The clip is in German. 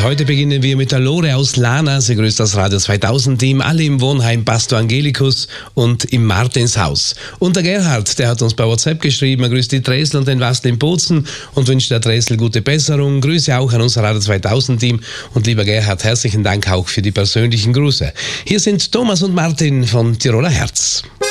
Und heute beginnen wir mit der Lore aus Lana. Sie grüßt das Radio 2000-Team, alle im Wohnheim Pastor Angelicus und im Martinshaus. Und der Gerhard, der hat uns bei WhatsApp geschrieben, er grüßt die Tresel und den Wastel in Bozen und wünscht der Tresel gute Besserung. Grüße auch an unser Radio 2000-Team und lieber Gerhard, herzlichen Dank auch für die persönlichen Grüße. Hier sind Thomas und Martin von Tiroler Herz.